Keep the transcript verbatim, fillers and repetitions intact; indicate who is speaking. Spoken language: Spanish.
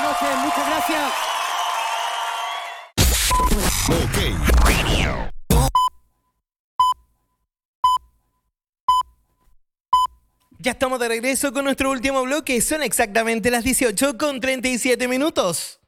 Speaker 1: noches, muchas gracias.
Speaker 2: Ok.
Speaker 3: Ya estamos de regreso con nuestro último bloque. Son exactamente las dieciocho con treinta y siete minutos.